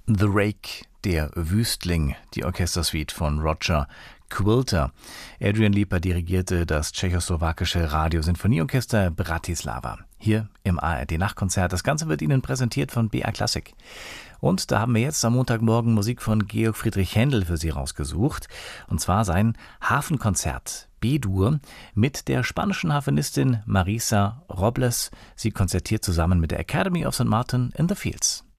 The Rake, der Wüstling, die Orchestersuite von Roger Quilter. Adrian Lieper dirigierte das tschechoslowakische Radiosinfonieorchester Bratislava. Hier im ARD-Nachtkonzert. Das Ganze wird Ihnen präsentiert von BR Classic. Und da haben wir jetzt am Montagmorgen Musik von Georg Friedrich Händel für Sie rausgesucht. Und zwar sein Hafenkonzert B-Dur mit der spanischen Harfenistin Marisa Robles. Sie konzertiert zusammen mit der Academy of St. Martin in the Fields.